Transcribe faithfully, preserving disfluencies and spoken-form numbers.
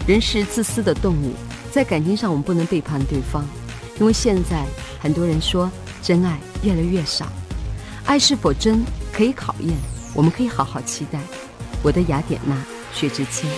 人是自私的动物，在感情上我们不能背叛对方，因为现在很多人说真爱越来越少，爱是否真可以考验，我们可以好好期待。我的雅典娜，薛之谦。